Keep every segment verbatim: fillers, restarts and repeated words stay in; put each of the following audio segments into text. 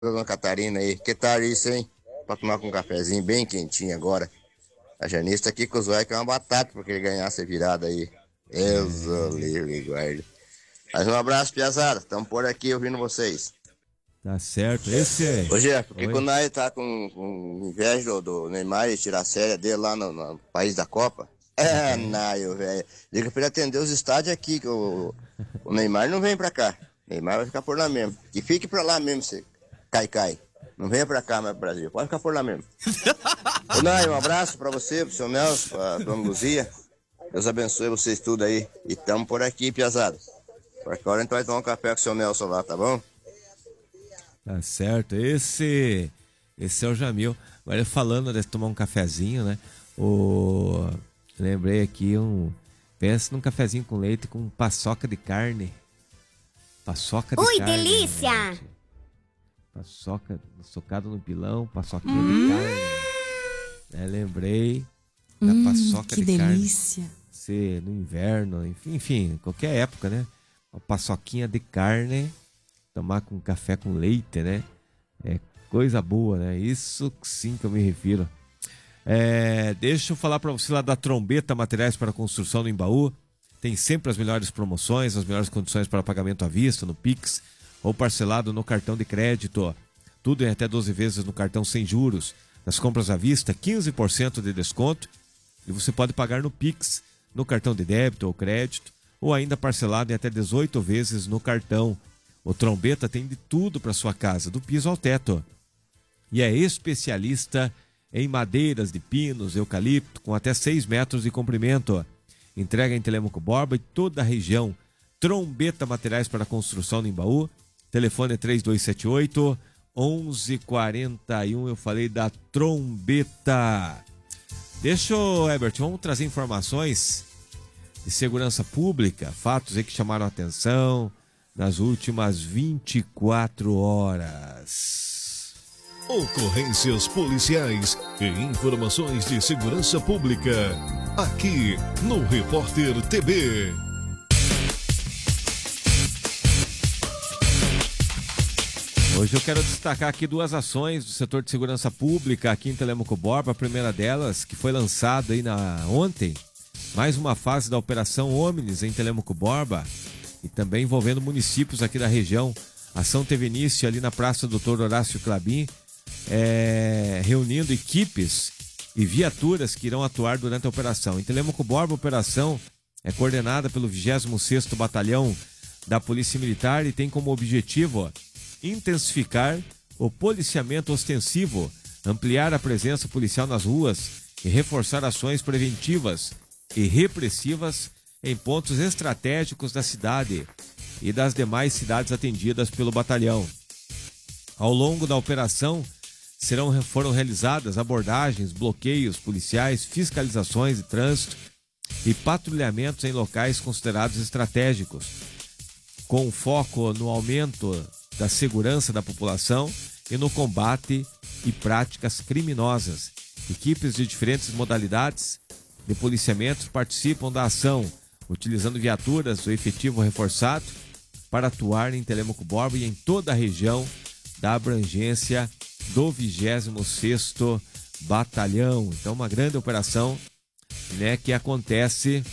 Dona Catarina aí. Que tal isso, hein? Pra tomar com um cafezinho bem quentinho agora. A Janice tá aqui com o zóio que é uma batata porque ele ganhasse a virada aí. Deus o É, livre, guarde. Mais um abraço, piazada. Estamos por aqui ouvindo vocês. tá certo. Esse é. Ô, Jeff, por que que o Oi? Nai tá com, com inveja do, do Neymar e tirar a série dele lá no, no país da Copa? É, É. Naio, velho. Liga pra ele atender os estádios aqui, que o, o Neymar não vem pra cá. O Neymar vai ficar por lá mesmo. Que fique pra lá mesmo, você cai, cai. Não venha pra cá mais pro Brasil. Pode ficar por lá mesmo. Ô, Nai, um abraço pra você, pro seu Nelson, pra dona Luzia. Deus abençoe vocês tudo aí. E tamo por aqui, piazada. Qualquer hora a gente vai tomar um café com o seu Nelson lá, tá bom? Tá certo. Esse. Esse é o Jamil. Agora falando de tomar um cafezinho, né? O... Lembrei aqui um. Pensa num cafezinho com leite com paçoca de carne. Paçoca de Ui, carne. delícia! Gente. Paçoca socado no pilão, paçoquinha de carne. É, lembrei da Hum, paçoca que de carne. delícia. Ser no inverno, enfim, enfim, qualquer época, né? Uma paçoquinha de carne, tomar com café com leite, né? É coisa boa, né? Isso sim que eu me refiro. É, deixa eu falar para você lá da Trombeta Materiais para Construção no Embaú. Tem sempre as melhores promoções, as melhores condições para pagamento à vista, no Pix ou parcelado no cartão de crédito. Tudo em até doze vezes no cartão sem juros. Nas compras à vista, quinze por cento de desconto. E você pode pagar no Pix, no cartão de débito ou crédito, ou ainda parcelado em até dezoito vezes no cartão. O Trombeta tem de tudo para sua casa, do piso ao teto. E é especialista em madeiras de pinos, eucalipto, com até seis metros de comprimento. Entrega em Telêmaco Borba e toda a região. Trombeta Materiais para Construção no Embaú. Telefone é três dois sete oito, onze quarenta e um. Eu falei da Trombeta. Deixa eu, Herbert, vamos trazer informações de segurança pública, fatos aí que chamaram a atenção nas últimas vinte e quatro horas. Ocorrências policiais e informações de segurança pública. Aqui no Repórter T B. Hoje eu quero destacar aqui duas ações do setor de segurança pública aqui em Telêmaco Borba. A primeira delas, que foi lançada aí na, ontem, mais uma fase da Operação Omnis em Telêmaco Borba e também envolvendo municípios aqui da região. A ação teve início ali na Praça doutor Horácio Clabin, é, reunindo equipes e viaturas que irão atuar durante a operação. Em Telêmaco Borba, a operação é coordenada pelo vigésimo sexto Batalhão da Polícia Militar e tem como objetivo ó, intensificar o policiamento ostensivo, ampliar a presença policial nas ruas e reforçar ações preventivas e repressivas em pontos estratégicos da cidade e das demais cidades atendidas pelo batalhão. Ao longo da operação, serão, foram realizadas abordagens, bloqueios policiais, fiscalizações de trânsito e patrulhamentos em locais considerados estratégicos, com foco no aumento da segurança da população e no combate e práticas criminosas. Equipes de diferentes modalidades de policiamento participam da ação, utilizando viaturas do efetivo reforçado para atuar em Telêmaco Borba e em toda a região da abrangência do vigésimo sexto Batalhão. Então, uma grande operação, né, que acontece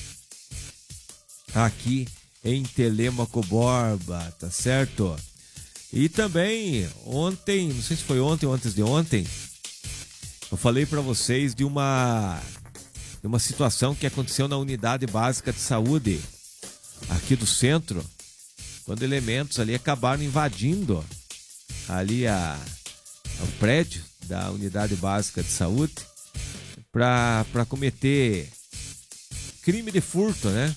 aqui em Telêmaco Borba, tá certo? E também, ontem, não sei se foi ontem ou antes de ontem, eu falei para vocês de uma, de uma situação que aconteceu na Unidade Básica de Saúde, aqui do centro, quando elementos ali acabaram invadindo ali a, o prédio da Unidade Básica de Saúde para para cometer crime de furto, né?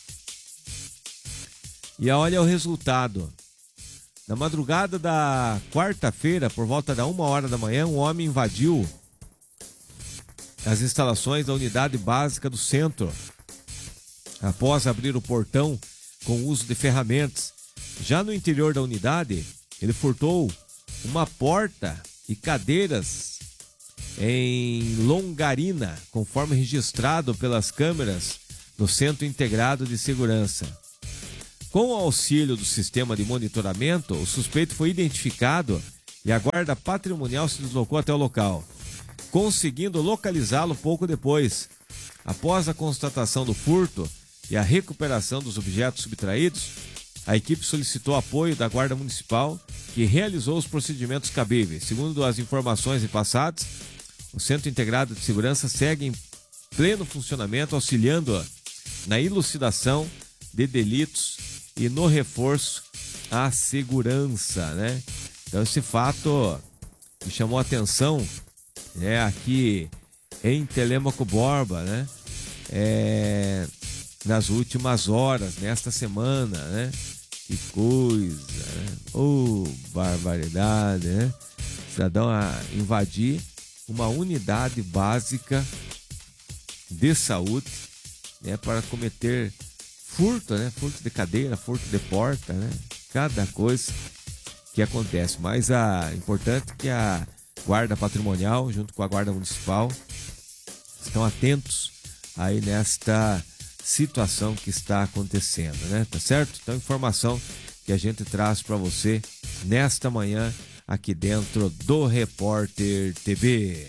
E olha o resultado. Na madrugada da quarta-feira, por volta da uma hora da manhã, um homem invadiu as instalações da Unidade Básica do Centro. Após abrir o portão com o uso de ferramentas, já no interior da unidade, ele furtou uma porta e cadeiras em Longarina, conforme registrado pelas câmeras do Centro Integrado de Segurança. Com o auxílio do sistema de monitoramento, o suspeito foi identificado e a guarda patrimonial se deslocou até o local, conseguindo localizá-lo pouco depois. Após a constatação do furto e a recuperação dos objetos subtraídos, a equipe solicitou apoio da Guarda Municipal, que realizou os procedimentos cabíveis. Segundo as informações repassadas, o Centro Integrado de Segurança segue em pleno funcionamento, auxiliando na elucidação de delitos e no reforço à segurança, né? Então esse fato me chamou a atenção, né, aqui em Telêmaco Borba, né? É, nas últimas horas, nesta semana, né? Que coisa, né? Oh, barbaridade, né? Cidadão a invadir uma unidade básica de saúde, né? Para cometer furto, né? Furto de cadeira, furto de porta, né? Cada coisa que acontece. Mas a importante é que a Guarda Patrimonial, junto com a Guarda Municipal, estão atentos aí nesta situação que está acontecendo, né? Tá certo? Então, informação que a gente traz para você nesta manhã aqui dentro do Repórter T V.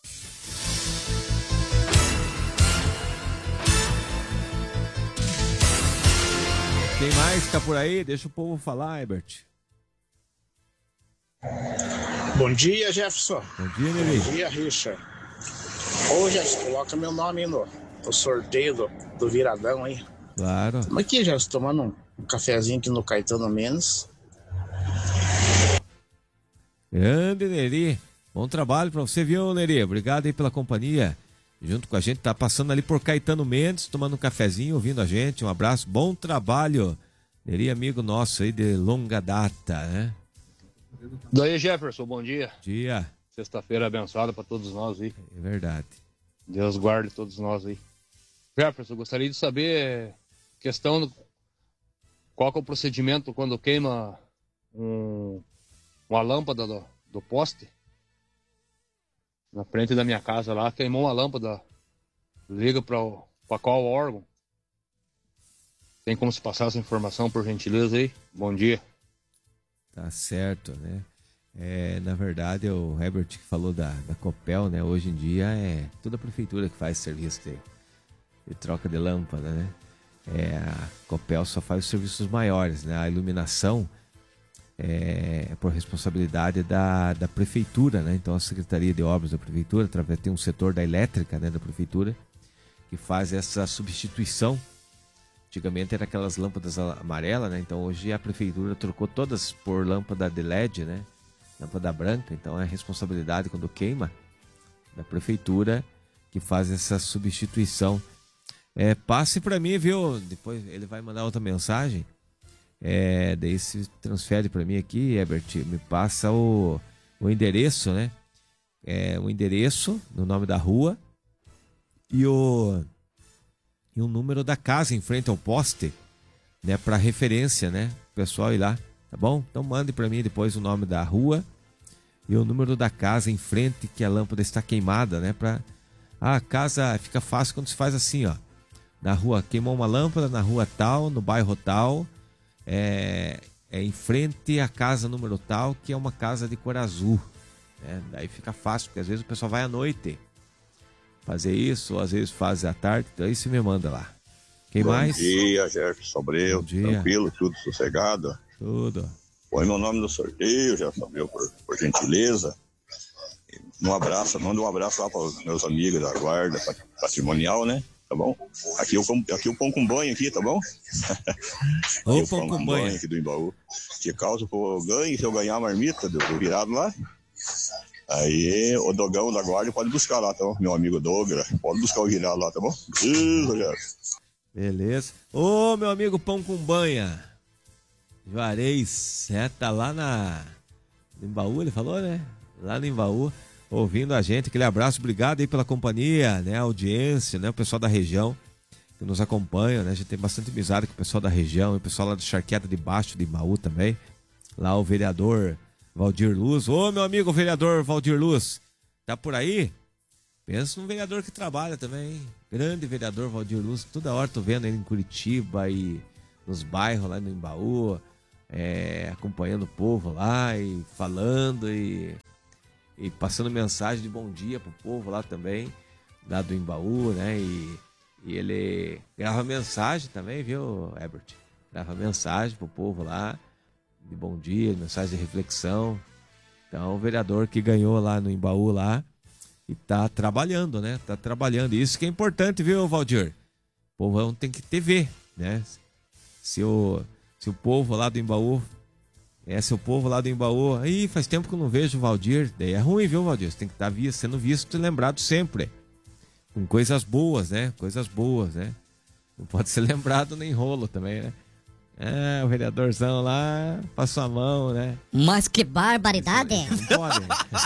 Quem mais tá por aí? Deixa o povo falar, Herbert. Bom dia, Jefferson. Bom dia, Neri. Bom dia, Richard. Ô, Jefferson, coloca meu nome aí no, no sorteio do, do Viradão aí. Claro. Estamos aqui, Jefferson, tomando um, um cafezinho aqui no Caetano Menos. Grande, Neri. Bom trabalho pra você, viu, Neri? Obrigado aí pela companhia. Junto com a gente, tá passando ali por Caetano Mendes, tomando um cafezinho, ouvindo a gente. Um abraço, bom trabalho. Neri, amigo nosso aí de longa data, né? Daí, Jefferson, bom dia. Dia. Sexta-feira abençoada para todos nós aí. É verdade. Deus guarde todos nós aí. Jefferson, gostaria de saber questão do, qual que é o procedimento quando queima um, uma lâmpada do, do poste. Na frente da minha casa lá, queimou uma lâmpada. Liga para qual órgão? Tem como se passar essa informação, por gentileza aí? Bom dia. Tá certo, né? É, na verdade, o Herbert que falou da, da Copel, né? Hoje em dia é toda a prefeitura que faz serviço de, de troca de lâmpada, né? É, a Copel só faz os serviços maiores, né? A iluminação é, é por responsabilidade da, da prefeitura, né? Então a Secretaria de Obras da prefeitura, através tem um setor da elétrica, né, da prefeitura, que faz essa substituição. Antigamente era aquelas lâmpadas amarelas, né? Então hoje a prefeitura trocou todas por lâmpada de L E D, né? Lâmpada branca. Então é responsabilidade quando queima da prefeitura que faz essa substituição. É, passe para mim, viu? Depois ele vai mandar outra mensagem. É, daí se transfere para mim aqui, Herbert, me passa o, o endereço, né? É, o endereço, no nome da rua e o e o número da casa em frente ao poste, né, para referência, né, o pessoal ir lá, tá bom? Então mande para mim depois o nome da rua e o número da casa em frente que a lâmpada está queimada, né, para ah, a casa fica fácil quando se faz assim, ó, na rua queimou uma lâmpada na rua tal, no bairro tal, é, é em frente à casa número tal, que é uma casa de cor azul, né? Daí fica fácil, porque às vezes o pessoal vai à noite fazer isso, ou às vezes faz à tarde, então aí você me manda lá. Quem Bom mais? Bom dia, Jefferson Abreu. Bom dia. Tranquilo, tudo sossegado. Tudo. Põe meu nome no sorteio, Jefferson Abreu, por, por gentileza. Um abraço, manda um abraço lá para os meus amigos da guarda patrimonial, né? Tá bom? Aqui o, aqui o pão com banho aqui, tá bom? Ô, o pão, pão com, com banho. banho aqui do Embaú. Que causa eu ganho, se eu ganhar a marmita do, do virado lá. Aí o Dogão da guarda pode buscar lá, tá bom? Meu amigo Dogra, pode buscar o virado lá, tá bom? Isso, Jefferson. Beleza. Ô, meu amigo Pão com Banha. Juarez, é, tá lá na... no Embaú, ele falou, né? Lá no Embaú, ouvindo a gente. Aquele abraço, obrigado aí pela companhia, né? A audiência, né? O pessoal da região que nos acompanha, né? A gente tem bastante amizade com o pessoal da região, e o pessoal lá do Charqueta de Baixo, de Embaú também. Lá o vereador Valdir Luz. Ô, meu amigo vereador Valdir Luz, tá por aí? Pensa num vereador que trabalha também, hein? Grande vereador Valdir Luz. Toda hora tô vendo ele em Curitiba e nos bairros lá no Embaú. é, acompanhando o povo lá e falando e, e passando mensagem de bom dia pro povo lá também, lá do Embaú, né? E, e ele grava mensagem também, viu, Herbert? Grava mensagem pro povo lá, de bom dia, mensagem de reflexão. Então, o vereador que ganhou lá no Embaú lá e tá trabalhando, né? Tá trabalhando. Isso que é importante, viu, Valdir? O povo tem que T V, né? Se o, se o povo lá do Embaú, é, se o povo lá do Embaú, aí faz tempo que eu não vejo o Valdir, daí é ruim, viu, Valdir? Você tem que estar tá sendo visto e lembrado sempre. Com coisas boas, né? Coisas boas, né? Não pode ser lembrado nem rolo também, né? É, o vereadorzão lá passou a mão, né? Mas que barbaridade! Não pode.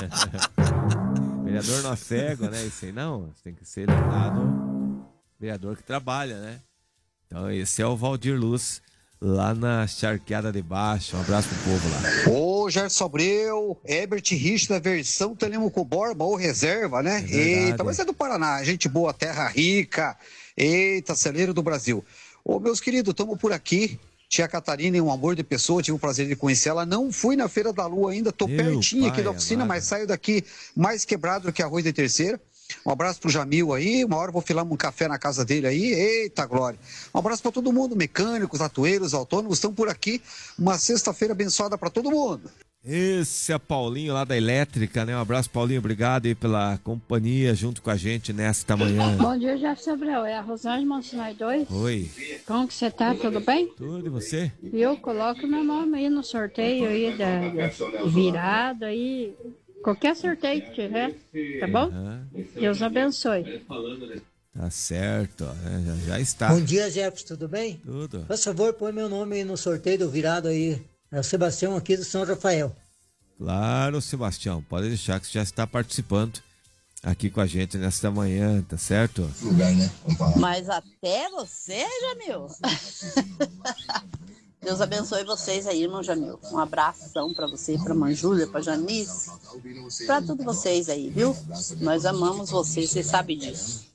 O vereador não é cego, né? Isso aí não. Tem que ser lembrado vereador que trabalha, né? Então esse é o Valdir Luz, lá na Charqueada de Baixo. Um abraço pro povo lá. Ô, Gerson Abreu, Herbert Rich da versão Telemaco Borba, ou reserva, né? É Eita, mas é do Paraná, gente boa, terra rica. Eita, celeiro do Brasil. Ô, meus queridos, estamos por aqui. Tia Catarina é um amor de pessoa, tive o prazer de conhecer ela. Não fui na Feira da Lua ainda, tô Meu pertinho pai aqui da oficina, amado. mas saio daqui mais quebrado do que arroz de terceira. Um abraço pro Jamil aí, uma hora eu vou filar um café na casa dele aí. Eita, glória. Um abraço para todo mundo, mecânicos, atueiros, autônomos, estão por aqui. Uma sexta-feira abençoada para todo mundo. Esse é Paulinho lá da Elétrica, né? Um abraço, Paulinho. Obrigado aí pela companhia junto com a gente nesta manhã. Bom dia, Jefferson Abreu. É a Rosângela Monsenai dois. Oi. Como que você tá? Tudo bem? Tudo, e você? Eu coloco meu nome aí no sorteio aí da, da virada aí. Qualquer sorteio que tiver, tá bom? Uhum. Deus abençoe. Tá certo, né? já, já está. Bom dia, Jefferson, tudo bem? Tudo. Por favor, põe meu nome aí no sorteio do virado aí. É o Sebastião aqui do São Rafael. Claro, Sebastião, pode deixar que você já está participando aqui com a gente nesta manhã, tá certo? Lugar, né? Mas até você, Jamil. Deus abençoe vocês aí, irmão Jamil. Um abração pra você, pra mãe Júlia, pra Janice, pra todos vocês aí, viu? Nós amamos vocês, vocês sabem disso.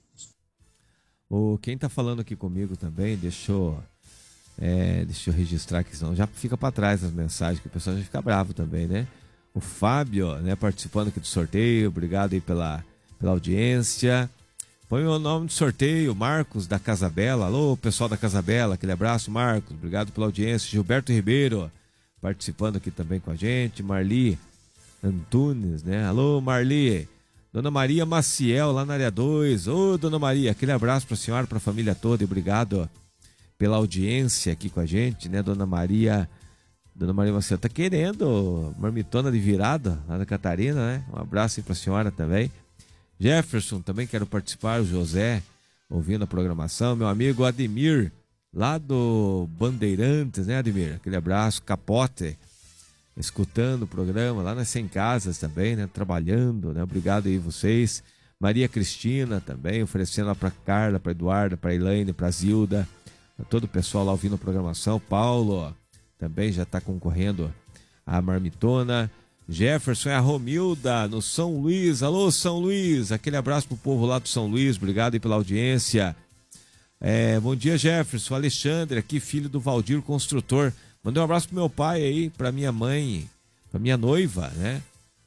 O, quem tá falando aqui comigo também, deixou, é, deixa eu registrar aqui, senão já fica para trás as mensagens, que o pessoal já fica bravo também, né? O Fábio, né, participando aqui do sorteio, obrigado aí pela, pela audiência. Põe o nome do sorteio, Marcos da Casa Bela. Alô, pessoal da Casa Bela, aquele abraço, Marcos, obrigado pela audiência. Gilberto Ribeiro, participando aqui também com a gente. Marli Antunes, né? Alô, Marli. Dona Maria Maciel, lá na área dois. Ô, Dona Maria, aquele abraço para a senhora, para a família toda e obrigado pela audiência aqui com a gente, né? Dona Maria, Dona Maria Maciel tá querendo marmitona de virada lá da Catarina, né? Um abraço aí para a senhora também. Jefferson, também quero participar, o José, ouvindo a programação. Meu amigo Ademir, lá do Bandeirantes, né, Ademir? Aquele abraço, Capote, escutando o programa, lá nas cem Casas também, né, trabalhando, né? Obrigado aí vocês. Maria Cristina também, oferecendo lá para Carla, para Eduarda, para Elaine, para Zilda, pra todo o pessoal lá ouvindo a programação. Paulo, ó, também já está concorrendo à marmitona. Jefferson é a Romilda, no São Luís. Alô, São Luís. Aquele abraço pro povo lá do São Luís. Obrigado aí pela audiência. É, bom dia, Jefferson. Alexandre, aqui, filho do Valdir Construtor. Mandei um abraço pro meu pai aí, pra minha mãe, pra minha noiva, né?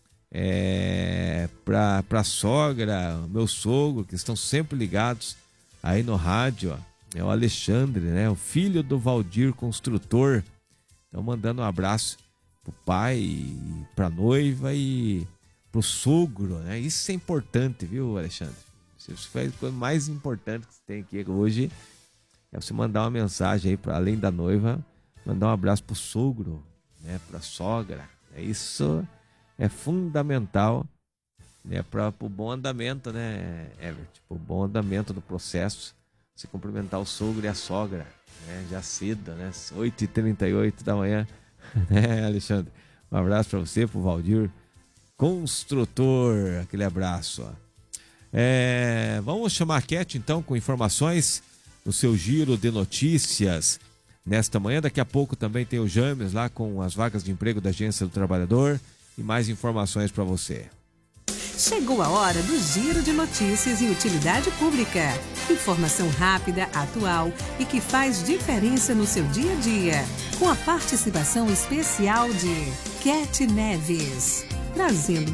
É, pra, pra sogra, meu sogro, que estão sempre ligados aí no rádio, ó. É o Alexandre, né? O filho do Valdir Construtor. Então, mandando um abraço pro pai, pra noiva e pro sogro, né? Isso é importante, viu, Alexandre? Isso foi a coisa mais importante que você tem aqui hoje. É você mandar uma mensagem aí, pra, além da noiva, mandar um abraço pro sogro, né? Pra sogra. Isso é fundamental, né? Para o bom andamento, né, Everett? Para o bom andamento do processo. Você cumprimentar o sogro e a sogra, né? Já cedo, né? oito e trinta e oito da manhã. né, Alexandre? Um abraço para você, pro Valdir Construtor, aquele abraço. Ó. É, vamos chamar a Cat então com informações no seu giro de notícias nesta manhã. Daqui a pouco também tem o James lá com as vagas de emprego da Agência do Trabalhador e mais informações para você. Chegou a hora do Giro de Notícias e Utilidade Pública. Informação rápida, atual e que faz diferença no seu dia a dia. Com a participação especial de Cat Neves, trazendo